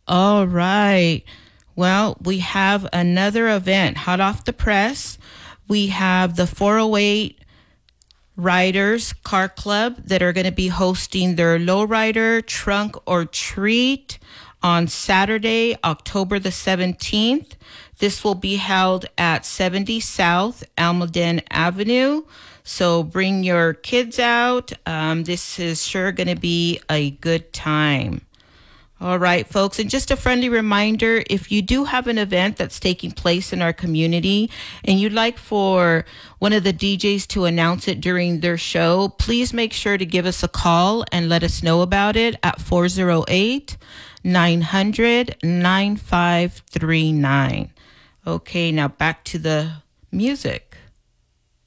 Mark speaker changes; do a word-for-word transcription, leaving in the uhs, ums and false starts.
Speaker 1: All right. Well, we have another event hot off the press. We have the four oh eight Riders Car Club that are going to be hosting their lowrider trunk or treat on Saturday, October the seventeenth. This will be held at seventy South Almaden Avenue. So bring your kids out. Um, this is sure going to be a good time. All right, folks. And just a friendly reminder, if you do have an event that's taking place in our community and you'd like for one of the D Js to announce it during their show, please make sure to give us a call and let us know about it at four oh eight, nine hundred, nine five three nine. Okay, now back to the music.